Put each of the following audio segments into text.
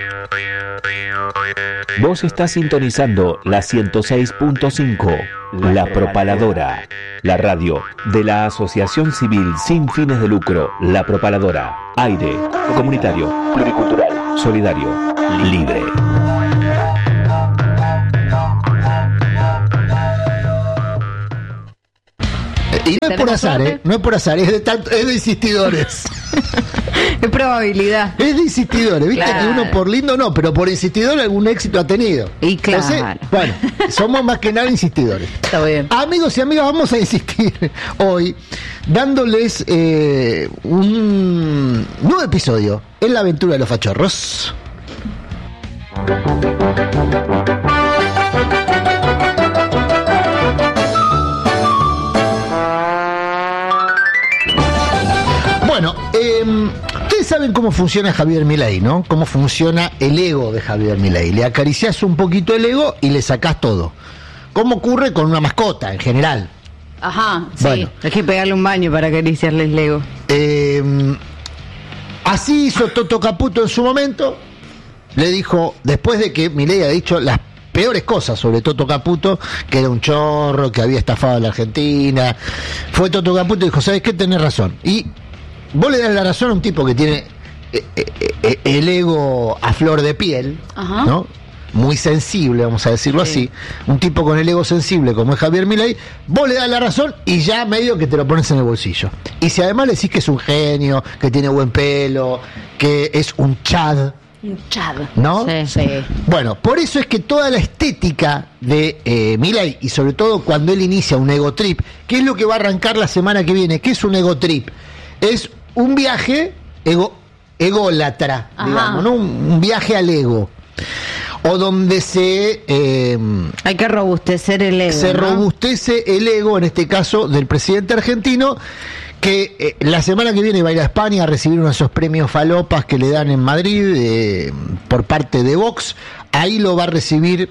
Vos estás sintonizando la 106.5, La Propaladora, la radio de la Asociación Civil Sin Fines de Lucro, La Propaladora. Aire, comunitario, pluricultural, solidario, libre. Y no es por azar, no es por azar, es de insistidores. Es probabilidad. Es de insistidores, viste, claro. Que uno por lindo no, pero por insistidor algún éxito ha tenido. Y claro. Entonces, bueno, somos más que nada insistidores. Está bien. Amigos y amigas, vamos a insistir hoy dándoles un nuevo episodio en la aventura de los fachorros. Bueno, ustedes saben cómo funciona Javier Milei, ¿no? Cómo funciona el ego de Javier Milei. Le acariciás un poquito el ego y le sacás todo. ¿Cómo ocurre con una mascota en general? Ajá, sí. Bueno, hay que pegarle un baño para acariciarle el ego. Así hizo Toto Caputo en su momento. Le dijo, después de que Milei ha dicho las peores cosas sobre Toto Caputo, que era un chorro, que había estafado a la Argentina, fue Toto Caputo y dijo, ¿sabes qué? Tenés razón. Y vos le das la razón a un tipo que tiene el ego a flor de piel, ajá, ¿no? Muy sensible, vamos a decirlo así. Un tipo con el ego sensible como es Javier Milei, vos le das la razón y ya medio que te lo pones en el bolsillo. Y si además le decís que es un genio, que tiene buen pelo, que es un chad, ¿no? Sí, sí. Bueno, por eso es que toda la estética de Milei, y sobre todo cuando él inicia un ego trip, que es lo que va a arrancar la semana que viene, ¿qué es un ego trip? Es un viaje ególatra, digamos, ¿no? Un viaje al ego. O donde hay que robustecer el ego. Se robustece el ego, en este caso, del presidente argentino, que la semana que viene va a ir a España a recibir uno de esos premios falopas que le dan en Madrid por parte de Vox. Ahí lo va a recibir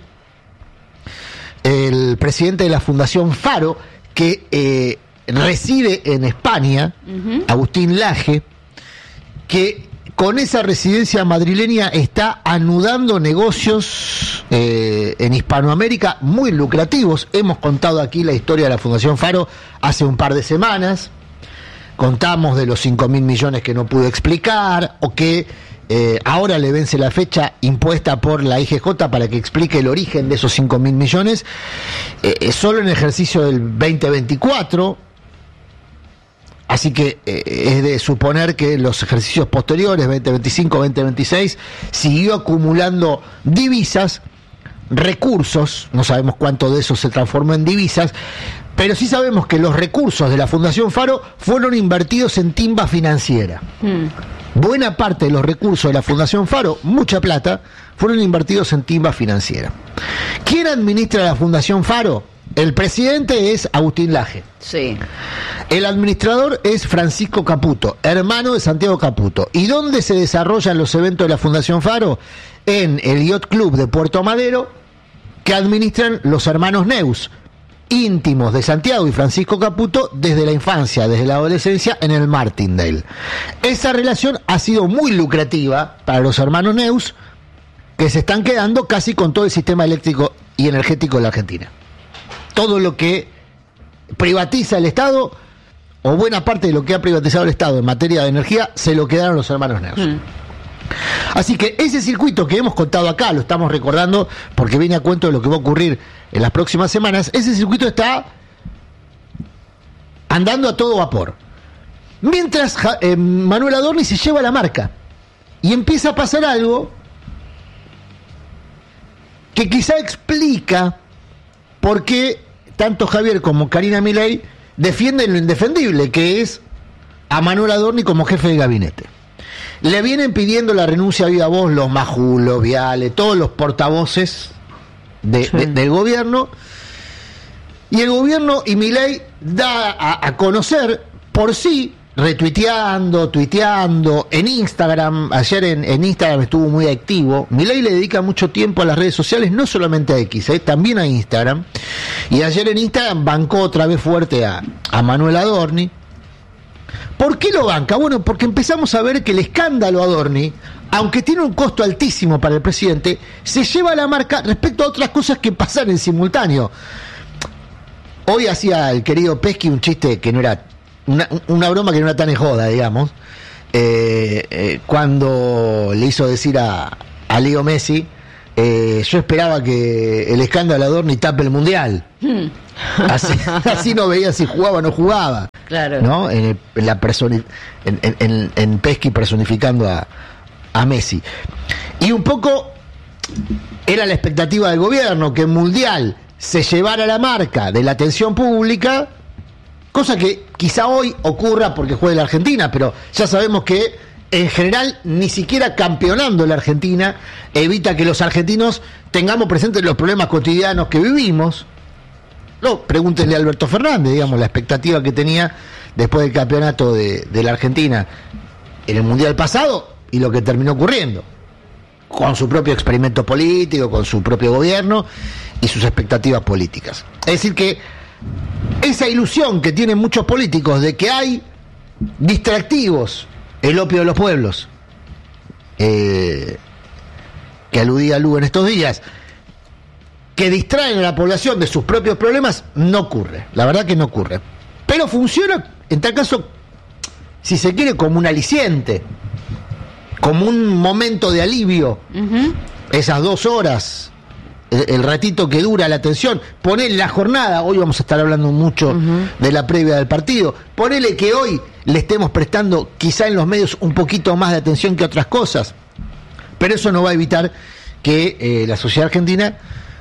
el presidente de la Fundación Faro, que reside en España, uh-huh, Agustín Laje, que con esa residencia madrileña está anudando negocios en Hispanoamérica muy lucrativos. Hemos contado aquí la historia de la Fundación Faro hace un par de semanas. Contamos de los 5.000 millones que no pudo explicar, o que ahora le vence la fecha impuesta por la IGJ para que explique el origen de esos 5.000 millones, solo en el ejercicio del 2024. Así que es de suponer que los ejercicios posteriores, 2025, 2026, siguió acumulando divisas, recursos, no sabemos cuánto de eso se transformó en divisas, pero sí sabemos que los recursos de la Fundación Faro fueron invertidos en timba financiera. Buena parte de los recursos de la Fundación Faro, mucha plata, fueron invertidos en timba financiera. ¿Quién administra la Fundación Faro? El presidente es Agustín Laje. Sí. El administrador es Francisco Caputo, hermano de Santiago Caputo. ¿Y dónde se desarrollan los eventos de la Fundación Faro? En el Yacht Club de Puerto Madero, que administran los hermanos Neus, íntimos de Santiago y Francisco Caputo desde la infancia, desde la adolescencia, en el Martindale. Esa relación ha sido muy lucrativa para los hermanos Neus, que se están quedando casi con todo el sistema eléctrico y energético de la Argentina. Todo lo que privatiza el Estado, o buena parte de lo que ha privatizado el Estado en materia de energía, se lo quedaron los hermanos Neus. Así que ese circuito que hemos contado acá, lo estamos recordando porque viene a cuento de lo que va a ocurrir en las próximas semanas, ese circuito está andando a todo vapor. Mientras Manuel Adorni se lleva la marca y empieza a pasar algo que quizá explica por qué tanto Javier como Karina Milei defienden lo indefendible, que es a Manuel Adorni como jefe de gabinete. Le vienen pidiendo la renuncia a viva voz los Majul, Viale, todos los portavoces del gobierno, y el gobierno y Milei da a conocer por sí, retuiteando, tuiteando, en Instagram. Ayer en Instagram estuvo muy activo. Milei le dedica mucho tiempo a las redes sociales, no solamente a X, también a Instagram. Y ayer en Instagram bancó otra vez fuerte a Manuel Adorni. ¿Por qué lo banca? Bueno, porque empezamos a ver que el escándalo Adorni aunque tiene un costo altísimo para el presidente, se lleva la marca respecto a otras cosas que pasan en simultáneo. Hoy hacía el querido Pesky un chiste que no era una broma que no era tan joda, digamos, cuando le hizo decir a Leo Messi, yo esperaba que el escándalo Adorni tape el mundial. Así no veía si jugaba o no jugaba. Claro. ¿No? En Pesky personificando a Messi. Y un poco era la expectativa del gobierno que el mundial se llevara la marca de la atención pública, cosa que quizá hoy ocurra porque juegue la Argentina, pero ya sabemos que en general ni siquiera campeonando la Argentina evita que los argentinos tengamos presentes los problemas cotidianos que vivimos. No, pregúntenle a Alberto Fernández, digamos, la expectativa que tenía después del campeonato de la Argentina en el Mundial pasado y lo que terminó ocurriendo, con su propio experimento político, con su propio gobierno y sus expectativas políticas. Es decir que esa ilusión que tienen muchos políticos de que hay distractivos, el opio de los pueblos, que aludía Lu en estos días, que distraen a la población de sus propios problemas, no ocurre. La verdad que no ocurre. Pero funciona, en tal caso, si se quiere, como un aliciente, como un momento de alivio. Esas 2 horas, el ratito que dura la atención, poner la jornada, hoy vamos a estar hablando mucho de la previa del partido, ponele que hoy le estemos prestando quizá en los medios un poquito más de atención que otras cosas, pero eso no va a evitar que la sociedad argentina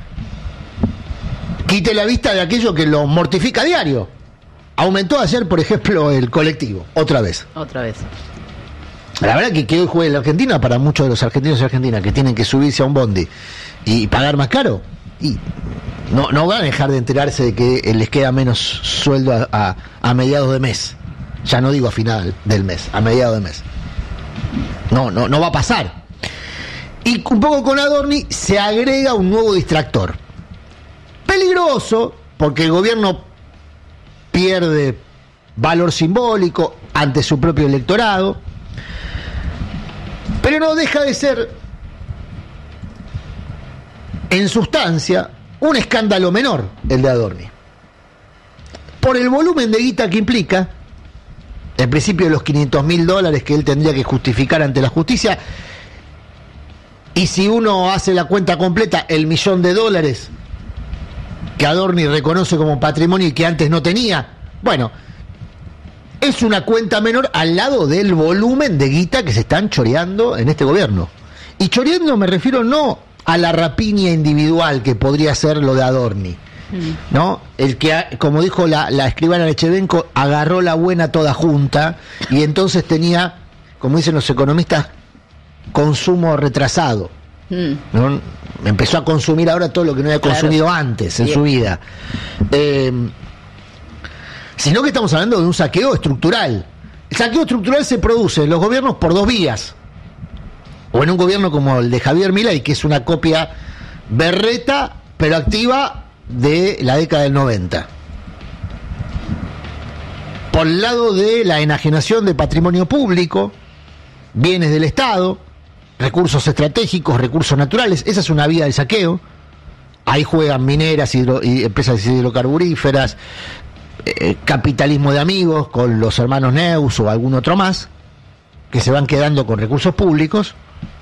quite la vista de aquello que lo mortifica a diario. Aumentó ayer, por ejemplo, el colectivo, otra vez. La verdad que hoy juegue la Argentina, para muchos de los argentinos y argentinas que tienen que subirse a un bondi y pagar más caro, y no van a dejar de enterarse de que les queda menos sueldo a mediados de mes. Ya no digo a final del mes, a mediados de mes. No va a pasar. Y un poco con Adorni se agrega un nuevo distractor. Peligroso, porque el gobierno pierde valor simbólico ante su propio electorado, pero no deja de ser, en sustancia, un escándalo menor el de Adorni. Por el volumen de guita que implica, en principio los $500.000 que él tendría que justificar ante la justicia, y si uno hace la cuenta completa, el $1.000.000 que Adorni reconoce como patrimonio y que antes no tenía, bueno, es una cuenta menor al lado del volumen de guita que se están choreando en este gobierno. Y choreando me refiero no a la rapiña individual que podría ser lo de Adorni, ¿no? El que, como dijo la escribana Echevenco, agarró la buena toda junta y entonces tenía, como dicen los economistas, consumo retrasado, ¿no? Empezó a consumir ahora todo lo que no había consumido antes en su vida, sino que estamos hablando de un saqueo estructural. El saqueo estructural se produce en los gobiernos por 2 vías, o en un gobierno como el de Javier Milei, que es una copia berreta pero activa de la década del 90, por el lado de la enajenación de patrimonio público, bienes del Estado, recursos estratégicos, recursos naturales. Esa es una vía del saqueo. Ahí juegan mineras y empresas hidrocarburíferas, capitalismo de amigos con los hermanos Neus o algún otro más, que se van quedando con recursos públicos.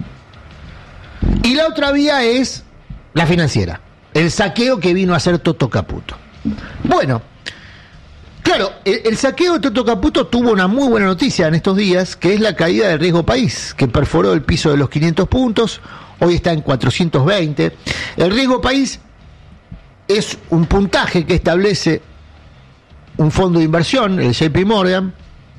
Y la otra vía es la financiera, el saqueo que vino a hacer Toto Caputo. Bueno, claro, el saqueo de Toto Caputo tuvo una muy buena noticia en estos días, que es la caída del riesgo país, que perforó el piso de los 500 puntos, hoy está en 420. El riesgo país es un puntaje que establece un fondo de inversión, el JP Morgan.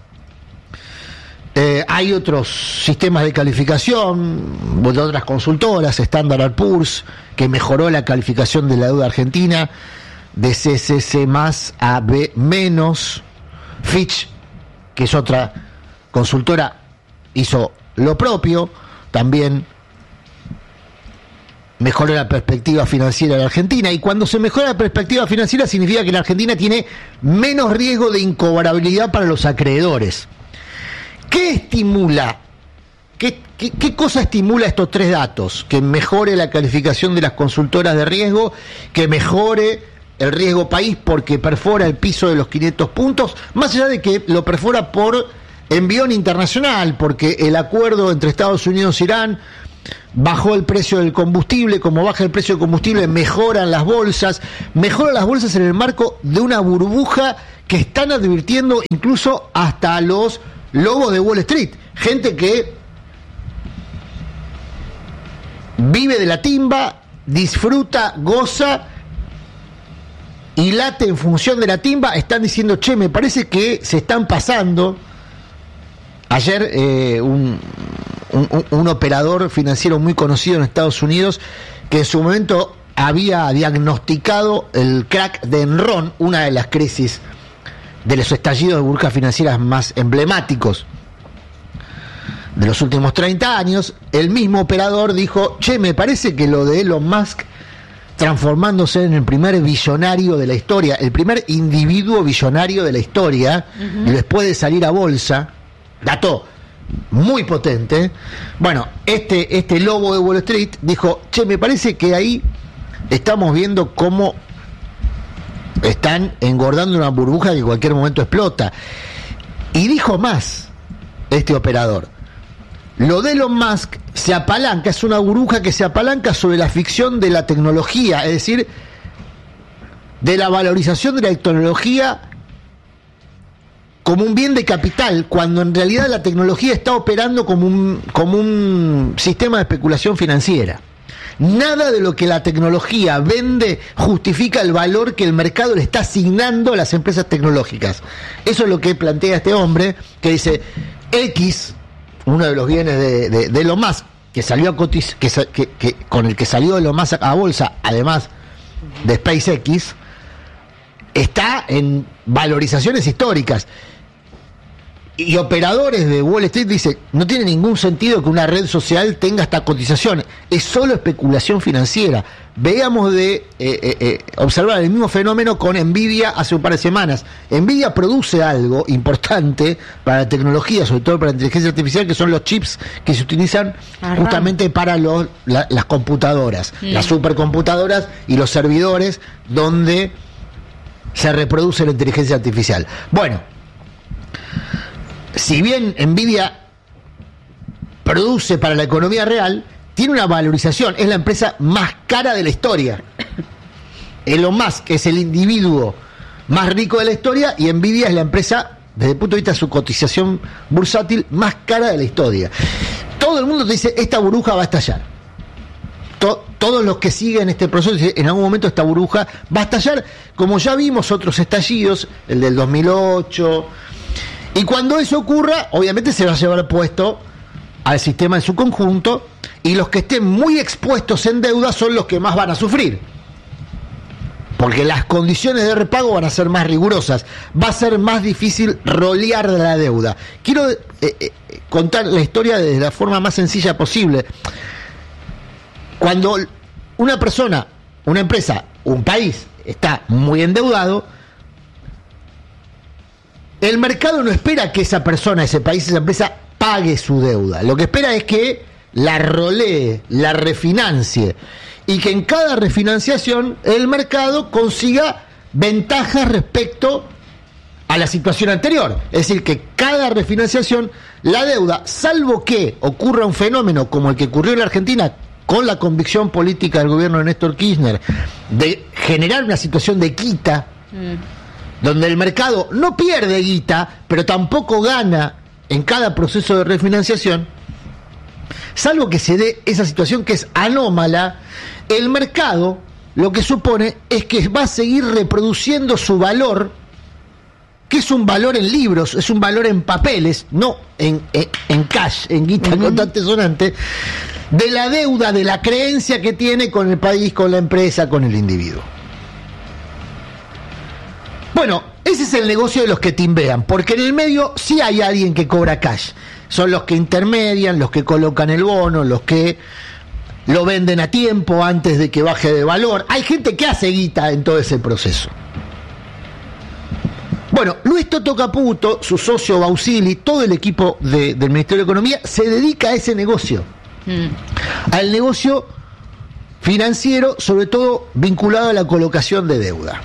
Hay otros sistemas de calificación de otras consultoras, Standard & Poor's, que mejoró la calificación de la deuda argentina de CCC más a B menos. Fitch, que es otra consultora, hizo lo propio, también mejoró la perspectiva financiera de la Argentina. Y cuando se mejora la perspectiva financiera significa que la Argentina tiene menos riesgo de incobrabilidad para los acreedores. ¿Qué estimula ¿Qué cosa estimula estos tres datos? Que mejore la calificación de las consultoras de riesgo, que mejore el riesgo país porque perfora el piso de los 500 puntos, más allá de que lo perfora por envión internacional, porque el acuerdo entre Estados Unidos e Irán bajó el precio del combustible. Como baja el precio del combustible, mejoran las bolsas en el marco de una burbuja que están advirtiendo incluso hasta los lobos de Wall Street, gente que vive de la timba, disfruta, goza y late en función de la timba. Están diciendo, che, me parece que se están pasando. Ayer un operador financiero muy conocido en Estados Unidos, que en su momento había diagnosticado el crack de Enron, una de las crisis de los estallidos de burbujas financieras más emblemáticos de los últimos 30 años, el mismo operador dijo, che, me parece que lo de Elon Musk transformándose en el primer billonario de la historia, el primer individuo billonario de la historia, y después de salir a bolsa, dato muy potente. Bueno, este lobo de Wall Street dijo, che, me parece que ahí estamos viendo cómo están engordando una burbuja que en cualquier momento explota. Y dijo más este operador, lo de Elon Musk se apalanca, es una burbuja que se apalanca sobre la ficción de la tecnología, es decir, de la valorización de la tecnología como un bien de capital, cuando en realidad la tecnología está operando como un sistema de especulación financiera. Nada de lo que la tecnología vende justifica el valor que el mercado le está asignando a las empresas tecnológicas. Eso es lo que plantea este hombre, que dice, X, uno de los bienes de Elon Musk, que salió a con el que salió Elon Musk a bolsa, además de SpaceX, está en valorizaciones históricas. Y operadores de Wall Street dicen, no tiene ningún sentido que una red social tenga esta cotización, es solo especulación financiera. Veíamos de observar el mismo fenómeno con Nvidia hace un par de semanas. Nvidia produce algo importante para la tecnología, sobre todo para la inteligencia artificial, que son los chips que se utilizan justamente para las computadoras, las supercomputadoras y los servidores donde se reproduce la inteligencia artificial. Bueno, si bien Nvidia produce para la economía real, tiene una valorización, es la empresa más cara de la historia. Elon Musk es el individuo más rico de la historia y Nvidia es la empresa, desde el punto de vista de su cotización bursátil, más cara de la historia. Todo el mundo te dice, esta burbuja va a estallar. Todos los que siguen este proceso dicen, en algún momento esta burbuja va a estallar, como ya vimos otros estallidos, el del 2008... Y cuando eso ocurra, obviamente se va a llevar puesto al sistema en su conjunto, y los que estén muy expuestos en deuda son los que más van a sufrir. Porque las condiciones de repago van a ser más rigurosas. Va a ser más difícil rolear de la deuda. Quiero contar la historia de la forma más sencilla posible. Cuando una persona, una empresa, un país está muy endeudado, el mercado no espera que esa persona, ese país, esa empresa pague su deuda. Lo que espera es que la rolee, la refinancie, y que en cada refinanciación el mercado consiga ventajas respecto a la situación anterior. Es decir, que cada refinanciación, la deuda, salvo que ocurra un fenómeno como el que ocurrió en la Argentina, con la convicción política del gobierno de Néstor Kirchner, de generar una situación de quita, donde el mercado no pierde guita, pero tampoco gana en cada proceso de refinanciación, salvo que se dé esa situación que es anómala, el mercado lo que supone es que va a seguir reproduciendo su valor, que es un valor en libros, es un valor en papeles, no en cash, en guita contante sonante, de la deuda, de la creencia que tiene con el país, con la empresa, con el individuo. Bueno, ese es el negocio de los que timbean, porque en el medio sí hay alguien que cobra cash. Son los que intermedian, los que colocan el bono, los que lo venden a tiempo antes de que baje de valor. Hay gente que hace guita en todo ese proceso. Bueno, Luis Toto Caputo, su socio Bausili, todo el equipo del Ministerio de Economía se dedica a ese negocio. Al negocio financiero, sobre todo vinculado a la colocación de deuda.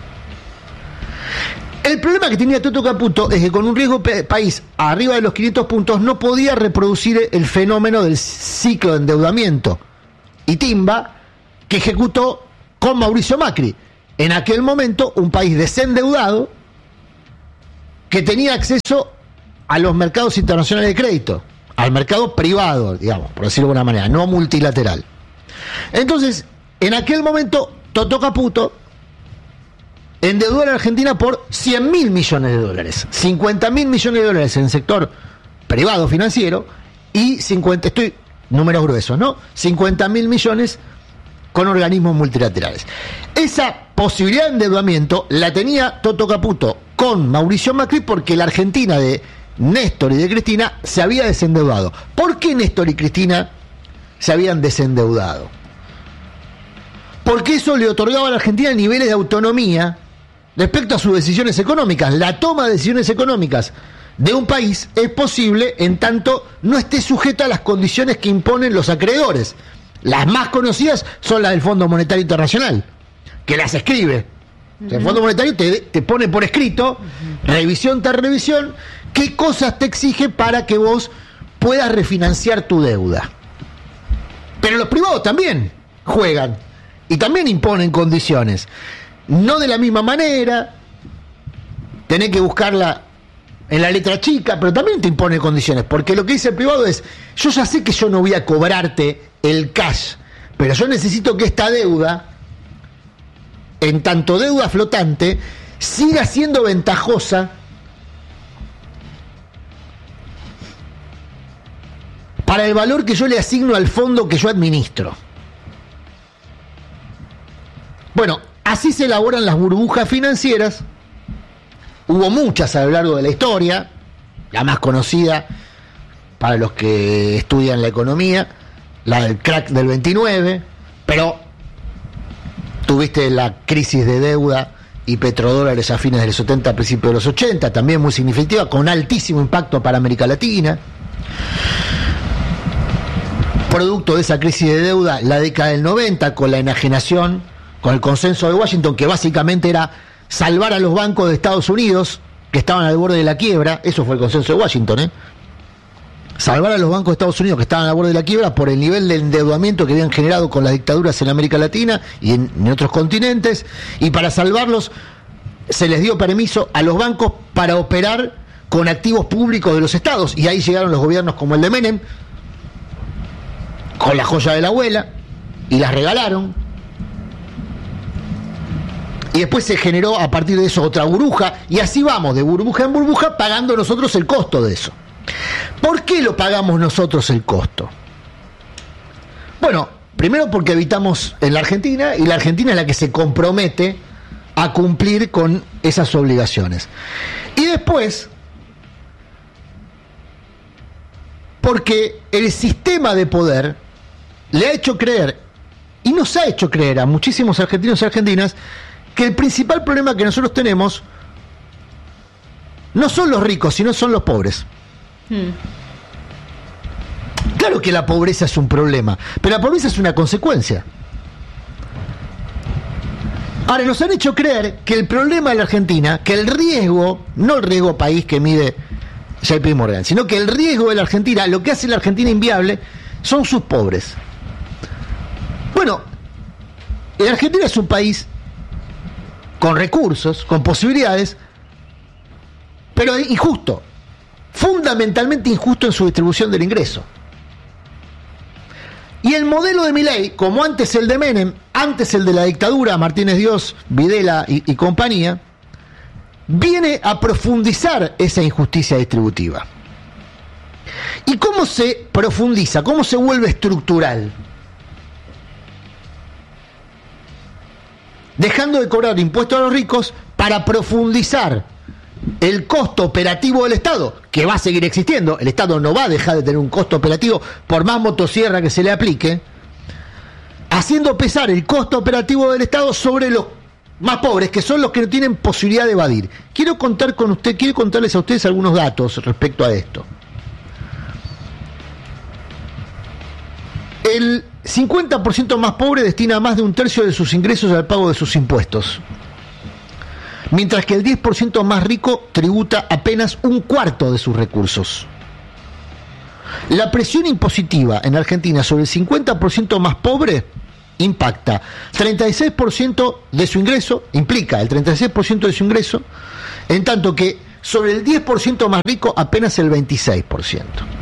El problema que tenía Toto Caputo es que con un riesgo país arriba de los 500 puntos no podía reproducir el fenómeno del ciclo de endeudamiento y timba que ejecutó con Mauricio Macri. En aquel momento, un país desendeudado que tenía acceso a los mercados internacionales de crédito, al mercado privado, digamos, por decirlo de alguna manera, no multilateral. Entonces, en aquel momento, Toto Caputo endeudó a la Argentina por 100.000 millones de dólares, 50.000 millones de dólares en el sector privado financiero y números gruesos, ¿no? 50.000 millones con organismos multilaterales. Esa posibilidad de endeudamiento la tenía Toto Caputo con Mauricio Macri porque la Argentina de Néstor y de Cristina se había desendeudado. ¿Por qué Néstor y Cristina se habían desendeudado? Porque eso le otorgaba a la Argentina niveles de autonomía respecto a sus decisiones económicas. La toma de decisiones económicas de un país es posible en tanto no esté sujeta a las condiciones que imponen los acreedores. Las más conocidas son las del Fondo Monetario Internacional, que las escribe. O sea, el Fondo Monetario te pone por escrito, revisión tras revisión, qué cosas te exige para que vos puedas refinanciar tu deuda. Pero los privados también juegan y también imponen condiciones. No de la misma manera, tenés que buscarla en la letra chica, pero también te impone condiciones, porque lo que dice el privado es, yo ya sé que yo no voy a cobrarte el cash, pero yo necesito que esta deuda, en tanto deuda flotante, siga siendo ventajosa para el valor que yo le asigno al fondo que yo administro. Bueno, así se elaboran las burbujas financieras. Hubo muchas a lo largo de la historia, la más conocida para los que estudian la economía, la del crack del 29, pero tuviste la crisis de deuda y petrodólares a fines de los 70, a principios de los 80, también muy significativa, con altísimo impacto para América Latina. Producto de esa crisis de deuda, la década del 90, con la enajenación, con el consenso de Washington, que básicamente era salvar a los bancos de Estados Unidos, que estaban al borde de la quiebra. Eso fue el consenso de Washington, salvar a los bancos de Estados Unidos que estaban al borde de la quiebra por el nivel de endeudamiento que habían generado con las dictaduras en América Latina y en otros continentes, y para salvarlos se les dio permiso a los bancos para operar con activos públicos de los estados, y ahí llegaron los gobiernos como el de Menem, con la joya de la abuela, y las regalaron. Y después se generó a partir de eso otra burbuja, y así vamos de burbuja en burbuja, pagando nosotros el costo de eso. ¿Por qué lo pagamos nosotros el costo? Bueno, primero porque habitamos en la Argentina, y la Argentina es la que se compromete a cumplir con esas obligaciones. Y después, porque el sistema de poder le ha hecho creer, y nos ha hecho creer a muchísimos argentinos y argentinas, que el principal problema que nosotros tenemos no son los ricos, sino son los pobres. Claro que la pobreza es un problema, pero la pobreza es una consecuencia. Ahora, nos han hecho creer que el problema de la Argentina, que el riesgo, no el riesgo país que mide JP Morgan, sino que el riesgo de la Argentina, lo que hace la Argentina inviable, son sus pobres. Bueno, la Argentina es un país con recursos, con posibilidades, pero injusto, fundamentalmente injusto en su distribución del ingreso. Y el modelo de Milei, como antes el de Menem, antes el de la dictadura, Martínez Dios, Videla y compañía, viene a profundizar esa injusticia distributiva. ¿Y cómo se profundiza? ¿Cómo se vuelve estructural? Dejando de cobrar impuestos a los ricos para profundizar el costo operativo del Estado, que va a seguir existiendo. El Estado no va a dejar de tener un costo operativo por más motosierra que se le aplique, haciendo pesar el costo operativo del Estado sobre los más pobres, que son los que no tienen posibilidad de evadir. Quiero contarles a ustedes algunos datos respecto a esto. El 50% más pobre destina más de un tercio de sus ingresos al pago de sus impuestos, mientras que el 10% más rico tributa apenas un cuarto de sus recursos. La presión impositiva en Argentina sobre el 50% más pobre impacta 36% de su ingreso, implica el 36% de su ingreso, en tanto que sobre el 10% más rico apenas el 26%.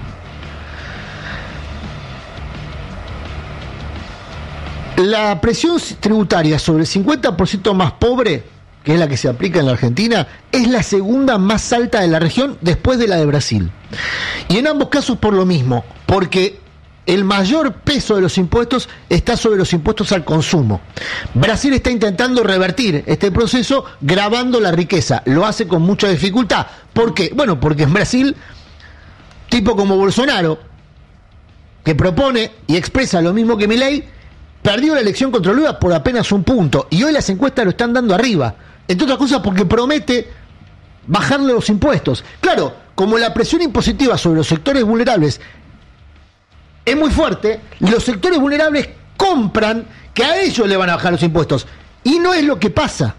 La presión tributaria sobre el 50% más pobre, que es la que se aplica en la Argentina, es la segunda más alta de la región después de la de Brasil. Y en ambos casos por lo mismo, porque el mayor peso de los impuestos está sobre los impuestos al consumo. Brasil está intentando revertir este proceso gravando la riqueza. Lo hace con mucha dificultad. ¿Por qué? Bueno, porque en Brasil, tipo como Bolsonaro, que propone y expresa lo mismo que Milei, perdió la elección contra Lula por apenas un punto. Y hoy las encuestas lo están dando arriba. Entre otras cosas porque promete bajarle los impuestos. Claro, como la presión impositiva sobre los sectores vulnerables es muy fuerte, los sectores vulnerables compran que a ellos le van a bajar los impuestos. Y no es lo que pasa.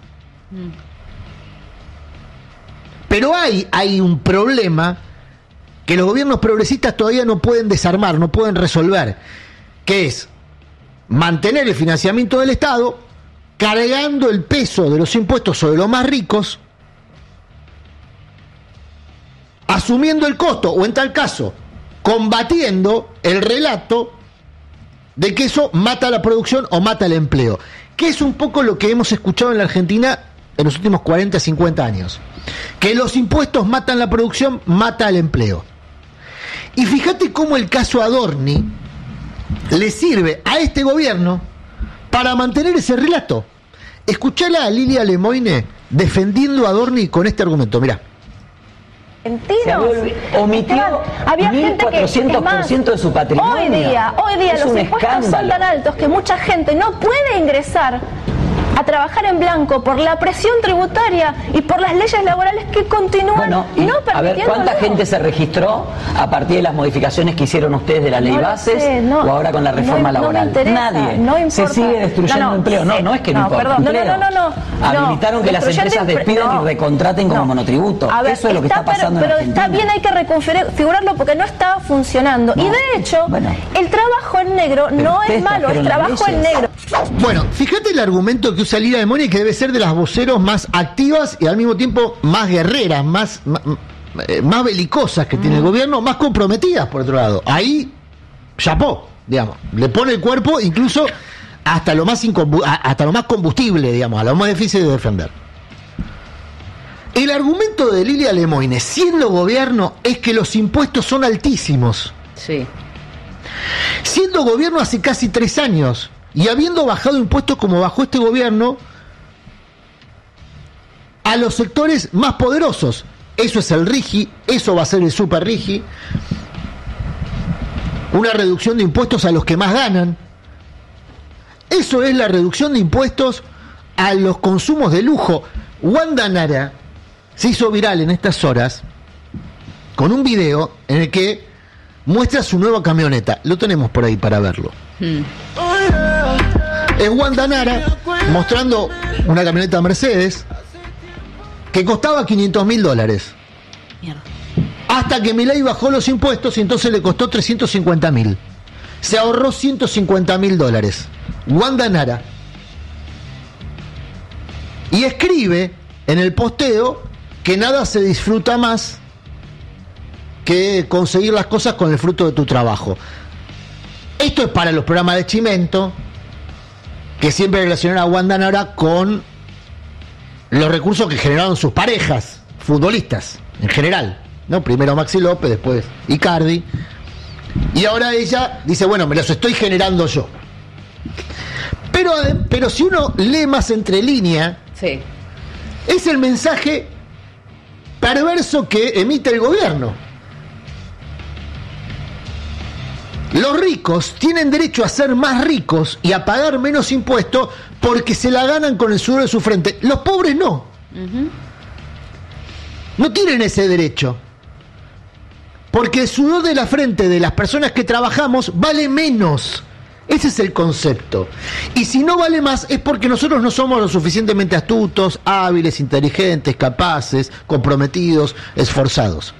Pero hay un problema que los gobiernos progresistas todavía no pueden desarmar, no pueden resolver, que es mantener el financiamiento del Estado, cargando el peso de los impuestos sobre los más ricos, asumiendo el costo, o en tal caso, combatiendo el relato de que eso mata la producción o mata el empleo, que es un poco lo que hemos escuchado en la Argentina en los últimos 40, 50 años, que los impuestos matan la producción, mata el empleo. Y fíjate cómo el caso Adorni le sirve a este gobierno para mantener ese relato. Escuchala a Lilia Lemoine defendiendo a Adorni con este argumento, mirá. Omitió había 1.400% de su patrimonio. Hoy día los impuestos son tan altos que mucha gente no puede ingresar a trabajar en blanco por la presión tributaria y por las leyes laborales que continúan no permitiendo. A ver, ¿cuánta gente se registró a partir de las modificaciones que hicieron ustedes de la ley bases o ahora con la reforma laboral? Nadie. Se sigue destruyendo empleo. No es que no importa. Habilitaron que las empresas despidan y recontraten como monotributo. Ver, eso es lo que está pasando en Argentina. Pero está bien, hay que reconfigurarlo porque no estaba funcionando. Y de hecho, el trabajo en negro no es malo, es trabajo en negro. Bueno, fíjate el argumento que usa Lilia Lemoine, que debe ser de las voceros más activas y al mismo tiempo más guerreras, más belicosas que tiene el gobierno, más comprometidas por otro lado. Ahí, chapó, digamos, le pone el cuerpo incluso hasta lo más combustible, digamos, a lo más difícil de defender. El argumento de Lilia Lemoine, siendo gobierno, es que los impuestos son altísimos. Sí. Siendo gobierno hace casi 3 años y habiendo bajado impuestos como bajó este gobierno a los sectores más poderosos. Eso es el RIGI, eso va a ser el super RIGI, una reducción de impuestos a los que más ganan. Eso es la reducción de impuestos a los consumos de lujo. Wanda Nara se hizo viral en estas horas con un video en el que muestra su nueva camioneta. Lo tenemos por ahí para verlo. Es Wanda Nara mostrando una camioneta Mercedes que costaba $500.000. Hasta que Milei bajó los impuestos y entonces le costó $350.000. Se ahorró $150.000. Wanda Nara. Y escribe en el posteo que nada se disfruta más que conseguir las cosas con el fruto de tu trabajo. Esto es para los programas de Chimento, que siempre relacionan a Wanda Nara con los recursos que generaron sus parejas futbolistas en general, ¿no? Primero Maxi López, después Icardi, y ahora ella dice, bueno, me los estoy generando yo. Pero si uno lee más entre líneas, sí, es el mensaje perverso que emite el gobierno. Los ricos tienen derecho a ser más ricos y a pagar menos impuestos porque se la ganan con el sudor de su frente. Los pobres no. No tienen ese derecho. Porque el sudor de la frente de las personas que trabajamos vale menos. Ese es el concepto. Y si no vale más es porque nosotros no somos lo suficientemente astutos, hábiles, inteligentes, capaces, comprometidos, esforzados.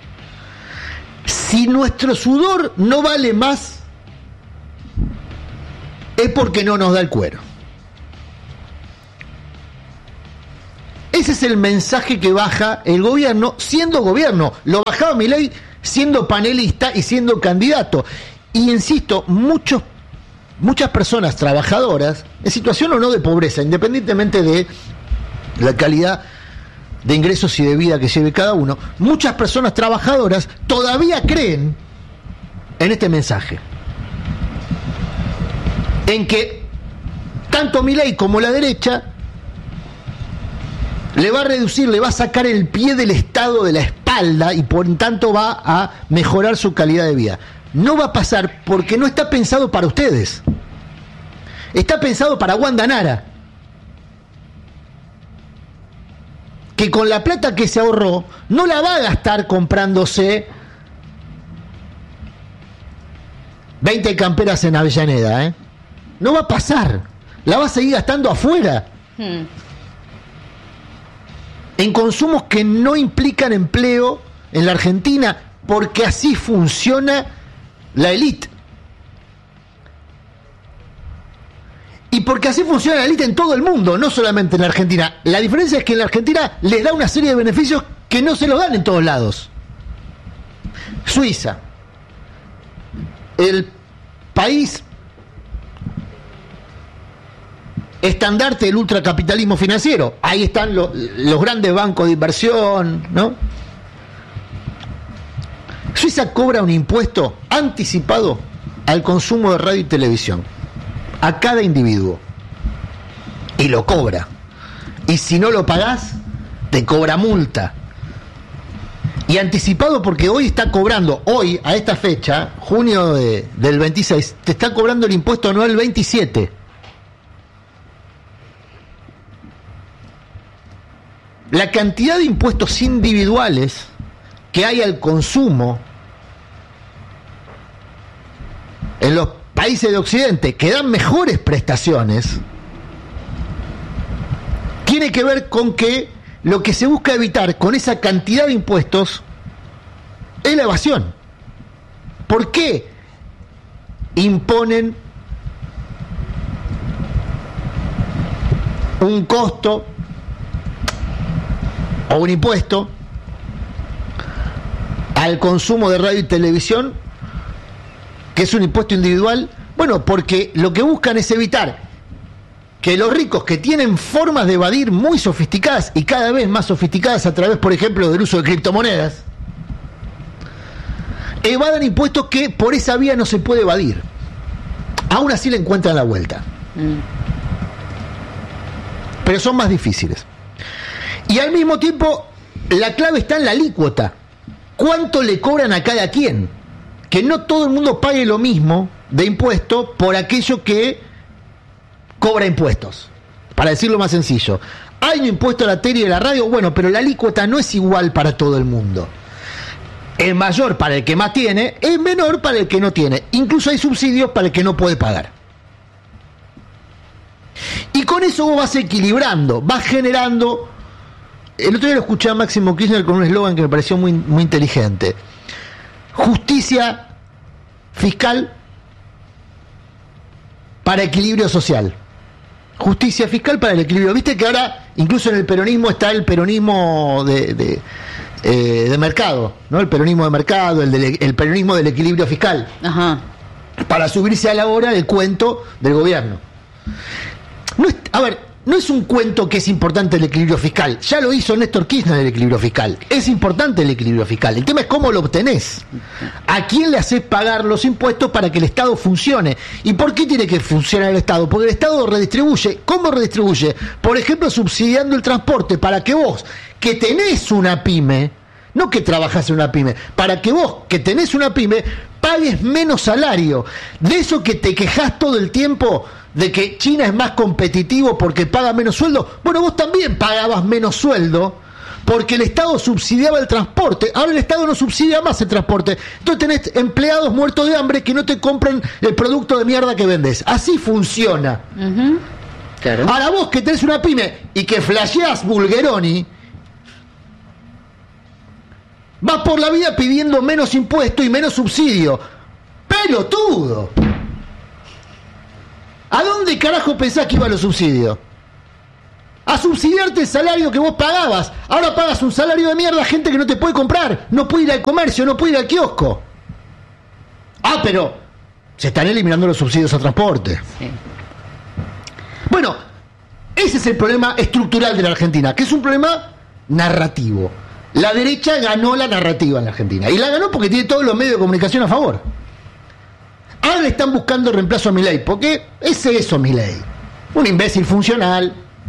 Si nuestro sudor no vale más, es porque no nos da el cuero. Ese es el mensaje que baja el gobierno, siendo gobierno. Lo bajaba Milei siendo panelista y siendo candidato. Y insisto, muchas personas trabajadoras, en situación o no de pobreza, independientemente de la calidad de ingresos y de vida que lleve cada uno, muchas personas trabajadoras todavía creen en este mensaje, en que tanto Milei como la derecha le va a reducir, le va a sacar el pie del Estado de la espalda y por tanto va a mejorar su calidad de vida. No va a pasar porque no está pensado para ustedes. Está pensado para Wanda Nara, que con la plata que se ahorró no la va a gastar comprándose 20 camperas en Avellaneda, No va a pasar. La va a seguir gastando afuera. En consumos que no implican empleo en la Argentina, porque así funciona la élite. Y porque así funciona la élite en todo el mundo, no solamente en la Argentina. La diferencia es que en la Argentina les da una serie de beneficios que no se los dan en todos lados. Suiza, el país estandarte del ultracapitalismo financiero. Ahí están los grandes bancos de inversión, ¿no? Suiza cobra un impuesto anticipado al consumo de radio y televisión, a cada individuo, y lo cobra. Y si no lo pagás, te cobra multa. Y anticipado porque hoy está cobrando, hoy, a esta fecha, junio del 26, te está cobrando el impuesto anual 27. La cantidad de impuestos individuales que hay al consumo en los países de Occidente que dan mejores prestaciones tiene que ver con que lo que se busca evitar con esa cantidad de impuestos es la evasión. ¿Por qué imponen un costo o un impuesto al consumo de radio y televisión, que es un impuesto individual? Bueno, porque lo que buscan es evitar que los ricos, que tienen formas de evadir muy sofisticadas y cada vez más sofisticadas a través, por ejemplo, del uso de criptomonedas, evadan impuestos que por esa vía no se puede evadir. Aún así le encuentran la vuelta. Pero son más difíciles. Y al mismo tiempo, la clave está en la alícuota. ¿Cuánto le cobran a cada quien? Que no todo el mundo pague lo mismo de impuesto por aquello que cobra impuestos. Para decirlo más sencillo, hay un impuesto a la tele y a la radio, bueno, pero la alícuota no es igual para todo el mundo. Es mayor para el que más tiene, es menor para el que no tiene. Incluso hay subsidios para el que no puede pagar. Y con eso vos vas equilibrando, vas generando. El otro día lo escuché a Máximo Kirchner con un eslogan que me pareció muy, muy inteligente: justicia fiscal para equilibrio social. Justicia fiscal para el equilibrio. Viste que ahora incluso en el peronismo está el peronismo de mercado, ¿no? El peronismo de mercado, el peronismo del equilibrio fiscal. Ajá. Para subirse a la hora del cuento del gobierno. No es un cuento que es importante el equilibrio fiscal. Ya lo hizo Néstor Kirchner el equilibrio fiscal. Es importante el equilibrio fiscal. El tema es cómo lo obtenés. ¿A quién le haces pagar los impuestos para que el Estado funcione? ¿Y por qué tiene que funcionar el Estado? Porque el Estado redistribuye. ¿Cómo redistribuye? Por ejemplo, subsidiando el transporte para que vos, que tenés una pyme, no que trabajás en una pyme, para que vos, que tenés una pyme, pagues menos salario. De eso que te quejas todo el tiempo, de que China es más competitivo porque paga menos sueldo. Bueno, vos también pagabas menos sueldo porque el Estado subsidiaba el transporte. Ahora el Estado no subsidia más el transporte. Entonces tenés empleados muertos de hambre que no te compran el producto de mierda que vendes. Así funciona. Claro. Ahora vos que tenés una pyme y que flasheás Bulgeroni, vas por la vida pidiendo menos impuesto y menos subsidio. ¡Pelotudo! ¿A dónde carajo pensás que iban los subsidios? A subsidiarte el salario que vos pagabas. Ahora pagas un salario de mierda a gente que no te puede comprar, no puede ir al comercio, no puede ir al kiosco. Ah, pero se están eliminando los subsidios al transporte. Sí. Bueno, ese es el problema estructural de la Argentina, que es un problema narrativo. La derecha ganó la narrativa en la Argentina. Y la ganó porque tiene todos los medios de comunicación a favor. Ahora le están buscando el reemplazo a Milei, porque es eso Milei. Un imbécil funcional,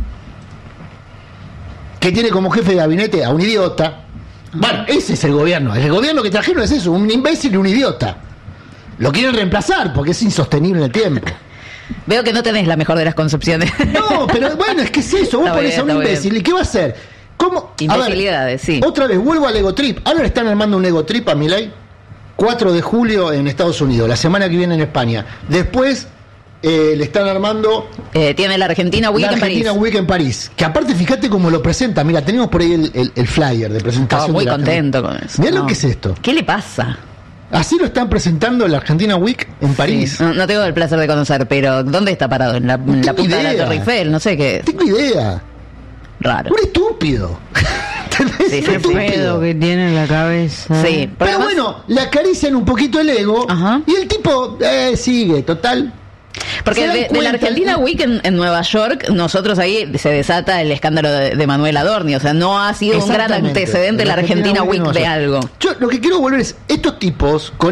que tiene como jefe de gabinete a un idiota. Bueno, ese es el gobierno. El gobierno que trajeron es eso, un imbécil y un idiota. Lo quieren reemplazar porque es insostenible en el tiempo. Veo que no tenés la mejor de las concepciones. No, pero bueno, es que es eso. Vos ponés a un imbécil bien. ¿Y qué va a hacer? ¿Cómo? Imbecilidades, sí. Otra vez, vuelvo al Egotrip. Ahora le están armando un Egotrip a Milei. 4 de julio en Estados Unidos, la semana que viene en España. Después le están armando... tiene la Argentina Week en París. La Argentina Week en París. Que aparte, fíjate cómo lo presenta. Mira, tenemos por ahí el flyer de presentación. Estaba muy contento con eso. Mirá lo que es esto. ¿Qué le pasa? Así lo están presentando en la Argentina Week en París. Sí. No tengo el placer de conocer, pero ¿dónde está parado? En la punta de la Torre Eiffel, no sé qué. Tengo idea. Raro. Un estúpido. Sí, ese pedo que tiene en la cabeza. Sí, pero además, bueno, le acarician un poquito el ego. Ajá. Y el tipo sigue, total. Porque de la Argentina Week en Nueva York, nosotros ahí se desata el escándalo de Manuel Adorni. O sea, no ha sido un gran antecedente la Argentina Week de algo. Yo lo que quiero volver es, estos tipos, con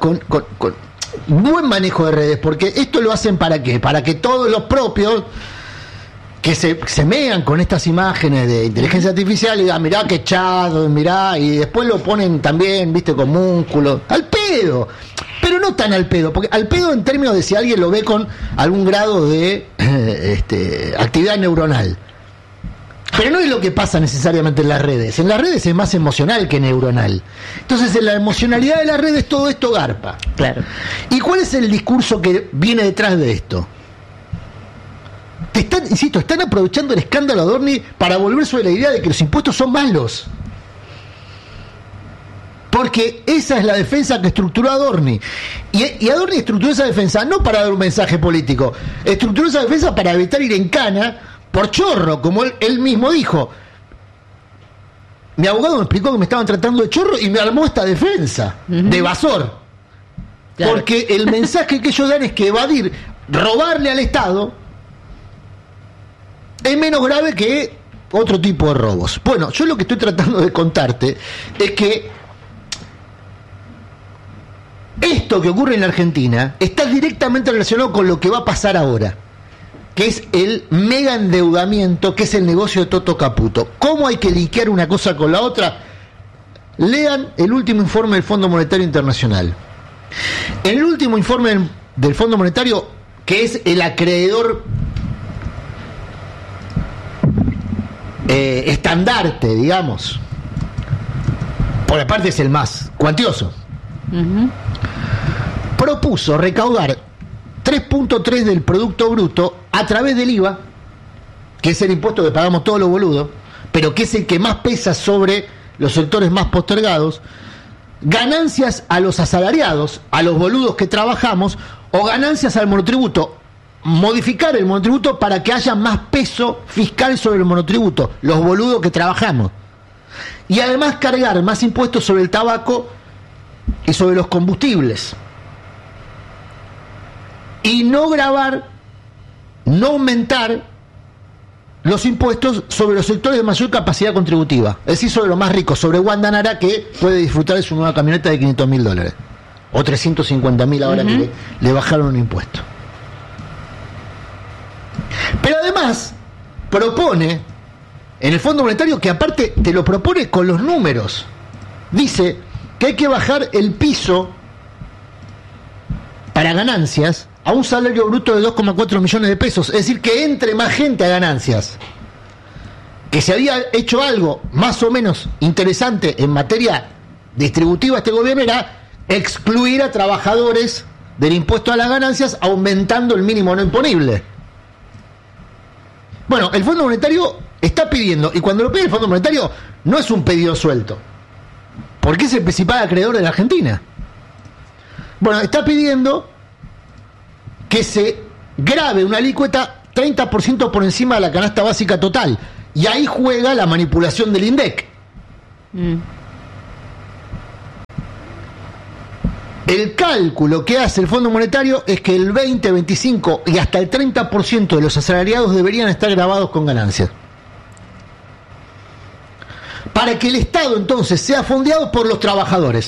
buen manejo de redes, porque esto lo hacen ¿para qué? Para que todos los propios que se mean con estas imágenes de inteligencia artificial y digan, mirá qué chado, mirá, y después lo ponen también, viste, con músculo, al pedo, pero no tan al pedo, porque al pedo en términos de si alguien lo ve con algún grado de actividad neuronal. Pero no es lo que pasa necesariamente en las redes. En las redes es más emocional que neuronal. Entonces, en la emocionalidad de las redes todo esto garpa. Claro. ¿Y cuál es el discurso que viene detrás de esto? Están aprovechando el escándalo Adorni para volver sobre la idea de que los impuestos son malos. Porque esa es la defensa que estructuró Adorni. Y Adorni estructuró esa defensa no para dar un mensaje político, estructuró esa defensa para evitar ir en cana por chorro, como él mismo dijo. Mi abogado me explicó que me estaban tratando de chorro y me armó esta defensa de evasor. Claro. Porque el mensaje que ellos dan es que evadir, robarle al Estado, es menos grave que otro tipo de robos. Bueno, yo lo que estoy tratando de contarte es que esto que ocurre en la Argentina está directamente relacionado con lo que va a pasar ahora, que es el mega endeudamiento, que es el negocio de Toto Caputo. ¿Cómo hay que linkear una cosa con la otra? Lean el último informe del Fondo Monetario Internacional. En el último informe del Fondo Monetario, que es el acreedor estandarte, digamos, por aparte es el más cuantioso, propuso recaudar 3.3 del Producto Bruto a través del IVA, que es el impuesto que pagamos todos los boludos, pero que es el que más pesa sobre los sectores más postergados, ganancias a los asalariados, a los boludos que trabajamos, o ganancias al monotributo. Modificar el monotributo para que haya más peso fiscal sobre el monotributo, los boludos que trabajamos. Y además cargar más impuestos sobre el tabaco y sobre los combustibles. Y no gravar, no aumentar los impuestos sobre los sectores de mayor capacidad contributiva. Es decir, sobre los más ricos, sobre Wanda Nara, que puede disfrutar de su nueva camioneta de $500,000. O $350,000 ahora que le bajaron un impuesto. Pero además propone en el Fondo Monetario, que aparte te lo propone con los números, dice que hay que bajar el piso para ganancias a un salario bruto de 2,4 millones de pesos. Es decir, que entre más gente a ganancias. Que se había hecho algo más o menos interesante en materia distributiva este gobierno era excluir a trabajadores del impuesto a las ganancias aumentando el mínimo no imponible. Bueno, el Fondo Monetario está pidiendo, y cuando lo pide el Fondo Monetario no es un pedido suelto, porque es el principal acreedor de la Argentina. Bueno, está pidiendo que se grave una alícuota 30% por encima de la canasta básica total, y ahí juega la manipulación del INDEC. El cálculo que hace el Fondo Monetario es que el 20, 25 y hasta el 30% de los asalariados deberían estar gravados con ganancias. Para que el Estado entonces sea fondeado por los trabajadores.